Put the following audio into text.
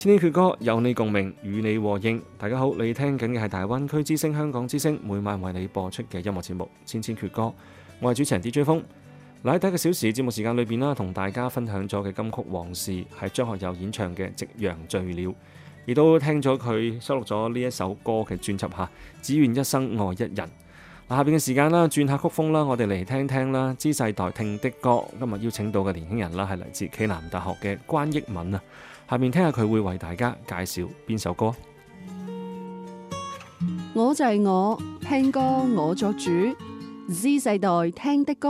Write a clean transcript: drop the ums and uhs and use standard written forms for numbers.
千禧闕歌有你共鳴，與你和應。大家好，你聽緊嘅係大灣區之聲香港之聲每晚為你播出嘅音樂節目《千禧闕歌》，我係主持人 DJ 風。喺第一個小時節目時間裏邊啦，同大家分享咗嘅金曲往事係張學友演唱嘅《夕陽醉了》，亦都聽咗佢收錄咗呢一首歌嘅專輯嚇，只願一生愛一人。下邊嘅時間啦，轉下曲風啦，我哋嚟聽聽啦，Z世代聽的歌。今日邀請到嘅年輕人啦，係嚟自暨南大學嘅關益敏啊。下面聽下佢會為大家介紹邊首歌。 我就係我，聽歌我作主，Z世代聽的歌。